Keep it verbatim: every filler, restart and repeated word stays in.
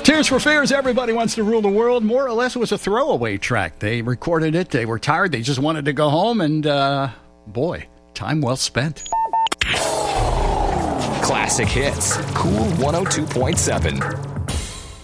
Tears for Fears, Everybody Wants to Rule the World, more or less was a throwaway track. They recorded it, they were tired, they just wanted to go home, and uh, boy, time well spent. Classic Hits, Cool one oh two point seven.